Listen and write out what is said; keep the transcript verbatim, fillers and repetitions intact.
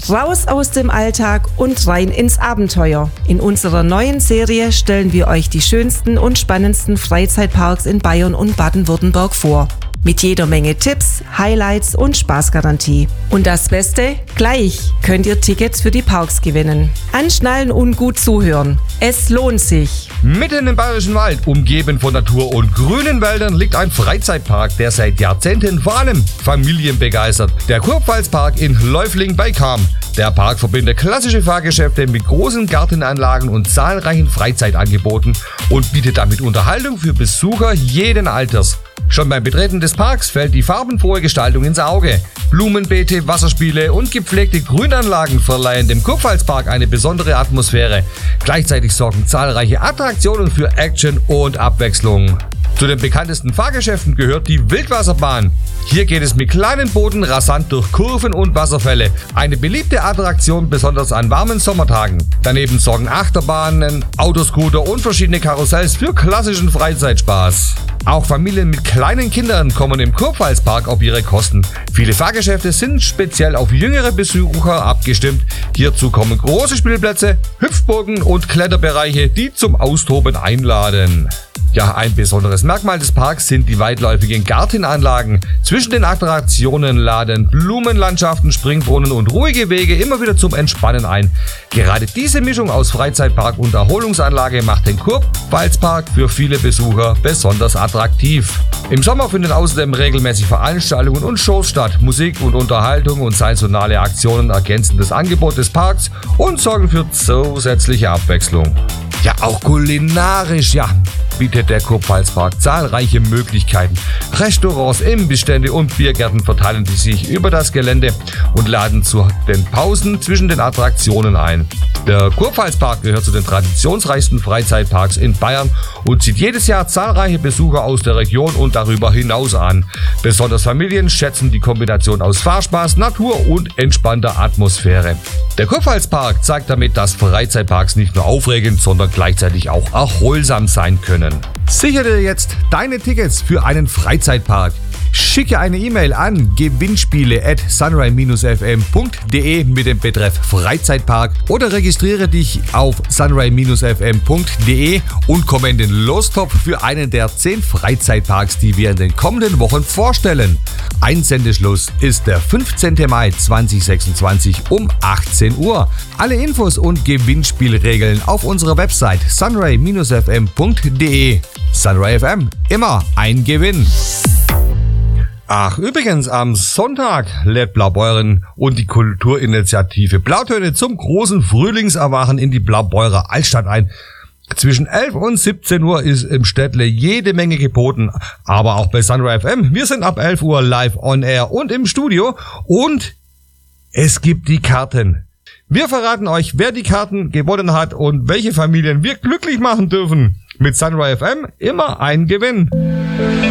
Raus aus dem Alltag und rein ins Abenteuer. In unserer neuen Serie stellen wir euch die schönsten und spannendsten Freizeitparks in Bayern und Baden-Württemberg vor. Mit jeder Menge Tipps, Highlights und Spaßgarantie. Und das Beste? Gleich könnt ihr Tickets für die Parks gewinnen. Anschnallen und gut zuhören. Es lohnt sich. Mitten im Bayerischen Wald, umgeben von Natur und grünen Wäldern, liegt ein Freizeitpark, der seit Jahrzehnten vor allem Familien begeistert. Der Kurpfalzpark in Läufling bei Cham. Der Park verbindet klassische Fahrgeschäfte mit großen Gartenanlagen und zahlreichen Freizeitangeboten und bietet damit Unterhaltung für Besucher jeden Alters. Schon beim Betreten des Parks fällt die farbenfrohe Gestaltung ins Auge. Blumenbeete, Wasserspiele und gepflegte Grünanlagen verleihen dem Kurpfalzpark eine besondere Atmosphäre. Gleichzeitig sorgen zahlreiche Attraktionen für Action und Abwechslung. Zu den bekanntesten Fahrgeschäften gehört die Wildwasserbahn. Hier geht es mit kleinen Booten rasant durch Kurven und Wasserfälle. Eine beliebte Attraktion, besonders an warmen Sommertagen. Daneben sorgen Achterbahnen, Autoscooter und verschiedene Karussells für klassischen Freizeitspaß. Auch Familien mit kleinen Kindern kommen im Kurpfalzpark auf ihre Kosten. Viele Fahrgeschäfte sind speziell auf jüngere Besucher abgestimmt. Hierzu kommen große Spielplätze, Hüpfburgen und Kletterbereiche, die zum Austoben einladen. Ja, ein besonderes Merkmal des Parks sind die weitläufigen Gartenanlagen. Zwischen den Attraktionen laden Blumenlandschaften, Springbrunnen und ruhige Wege immer wieder zum Entspannen ein. Gerade diese Mischung aus Freizeitpark und Erholungsanlage macht den Kurpfalzpark für viele Besucher besonders attraktiv. Im Sommer finden außerdem regelmäßig Veranstaltungen und Shows statt. Musik und Unterhaltung und saisonale Aktionen ergänzen das Angebot des Parks und sorgen für zusätzliche Abwechslung. Ja, auch kulinarisch, ja, bietet der Kurpfalzpark zahlreiche Möglichkeiten. Restaurants, Imbissstände und Biergärten verteilen sich über das Gelände und laden zu den Pausen zwischen den Attraktionen ein. Der Kurpfalzpark gehört zu den traditionsreichsten Freizeitparks in Bayern und zieht jedes Jahr zahlreiche Besucher aus der Region und darüber hinaus an. Besonders Familien schätzen die Kombination aus Fahrspaß, Natur und entspannter Atmosphäre. Der Kurpfalzpark zeigt damit, dass Freizeitparks nicht nur aufregend, sondern gleichzeitig auch erholsam sein können. Sichere dir jetzt deine Tickets für einen Freizeitpark. Schicke eine E-Mail an gewinnspiele at sunray dash f m punkt d e mit dem Betreff Freizeitpark oder registriere dich auf sunray dash f m punkt d e und komm in den Lostopf für einen der zehn Freizeitparks, die wir in den kommenden Wochen vorstellen. Einsendeschluss ist der fünfzehnten Mai zweitausendsechsundzwanzig um achtzehn Uhr. Alle Infos und Gewinnspielregeln auf unserer Website sunray dash f m punkt d e. Sunray F M, immer ein Gewinn. Ach, übrigens, am Sonntag lädt Blaubeuren und die Kulturinitiative Blautöne zum großen Frühlingserwachen in die Blaubeurer Altstadt ein. Zwischen elf und siebzehn Uhr ist im Städtle jede Menge geboten, aber auch bei Sunray F M. Wir sind ab elf Uhr live on air und im Studio und es gibt die Karten. Wir verraten euch, wer die Karten gewonnen hat und welche Familien wir glücklich machen dürfen. Mit Sunray F M immer ein Gewinn.